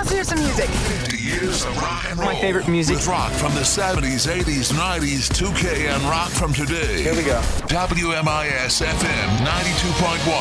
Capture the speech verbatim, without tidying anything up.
let's hear some music. fifty years of rock and roll. My favorite music. With rock from the seventies, eighties, nineties, two K, and rock from today. Here we go. W M I S F M ninety-two point one.